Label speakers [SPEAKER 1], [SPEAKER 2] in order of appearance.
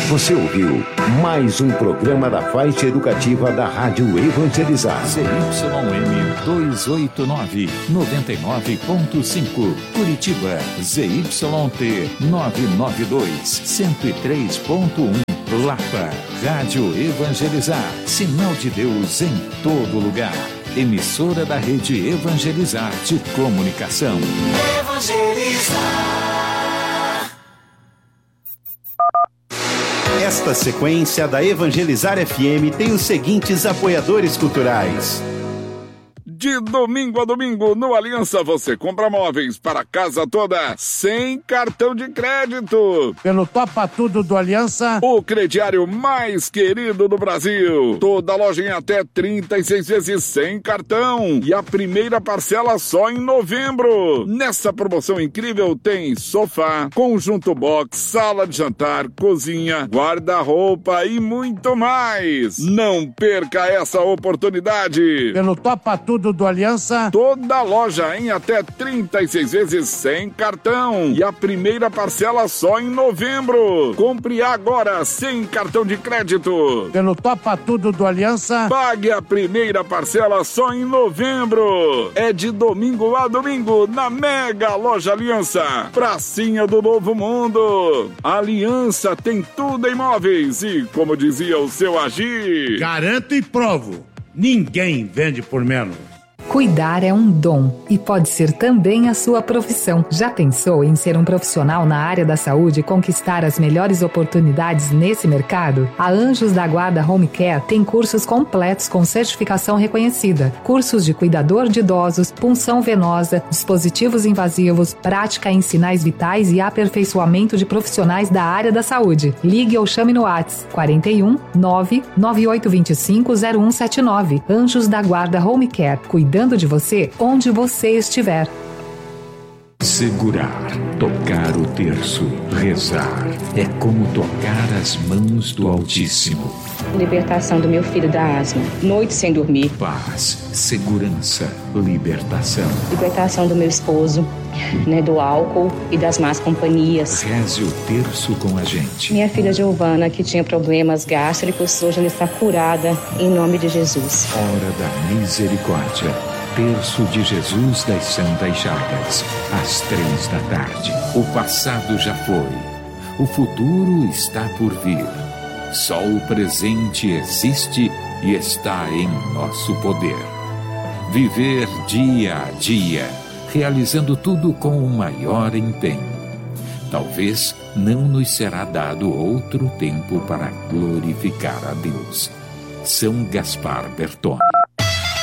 [SPEAKER 1] Você ouviu mais um programa da faixa educativa da Rádio Evangelizar.
[SPEAKER 2] ZYM 289, 99.5. Curitiba, ZYT 992, 103.1. Lapa, Rádio Evangelizar. Sinal de Deus em todo lugar. Emissora da Rede Evangelizar de Comunicação.
[SPEAKER 3] Evangelizar.
[SPEAKER 4] Esta sequência da Evangelizar FM tem os seguintes apoiadores culturais.
[SPEAKER 5] De domingo a domingo, no Aliança, você compra móveis para a casa toda sem cartão de crédito.
[SPEAKER 6] Pelo Topa Tudo do Aliança,
[SPEAKER 5] o crediário mais querido do Brasil. Toda loja em até 36 vezes sem cartão. E a primeira parcela só em novembro. Nessa promoção incrível tem sofá, conjunto box, sala de jantar, cozinha, guarda-roupa e muito mais. Não perca essa oportunidade.
[SPEAKER 6] Pelo Topa Tudo do Aliança,
[SPEAKER 5] toda loja em até 36 vezes sem cartão e a primeira parcela só em novembro. Compre agora sem cartão de crédito.
[SPEAKER 6] Pelo Topa Tudo do Aliança,
[SPEAKER 5] pague a primeira parcela só em novembro. É de domingo a domingo na Mega Loja Aliança, pracinha do Novo Mundo. Aliança tem tudo em móveis e, como dizia o seu Agir,
[SPEAKER 6] garanto e provo, ninguém vende por menos.
[SPEAKER 7] Cuidar é um dom e pode ser também a sua profissão. Já pensou em ser um profissional na área da saúde e conquistar as melhores oportunidades nesse mercado? A Anjos da Guarda Home Care tem cursos completos com certificação reconhecida. Cursos de cuidador de idosos, punção venosa, dispositivos invasivos, prática em sinais vitais e aperfeiçoamento de profissionais da área da saúde. Ligue ou chame no WhatsApp 41 99825 0179. Anjos da Guarda Home Care. Cuidando de você onde você estiver.
[SPEAKER 2] Segurar, tocar o terço, rezar, é como tocar as mãos do Altíssimo.
[SPEAKER 8] Libertação do meu filho da asma, noite sem dormir.
[SPEAKER 2] Paz, segurança, libertação.
[SPEAKER 8] Libertação do meu esposo, do álcool e das más companhias.
[SPEAKER 2] Reze o terço com a gente.
[SPEAKER 8] Minha filha Giovana, que tinha problemas gástricos, hoje ela está curada, em nome de Jesus.
[SPEAKER 2] Hora da misericórdia. Terço de Jesus das Santas Chagas, às 3 p.m. O passado já foi, o futuro está por vir. Só o presente existe e está em nosso poder. Viver dia a dia, realizando tudo com o maior empenho. Talvez não nos será dado outro tempo para glorificar a Deus. São Gaspar Bertone.